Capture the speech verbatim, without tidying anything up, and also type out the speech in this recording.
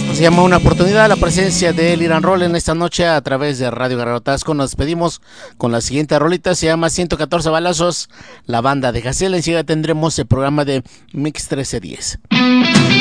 Esto se llama Una Oportunidad, la presencia de El Irán Roll en esta noche a través de Radio Guerrero Tasco. Nos despedimos con la siguiente rolita, se llama ciento catorce balazos, la banda de Jaciel. Enseguida tendremos el programa de Mix trece diez.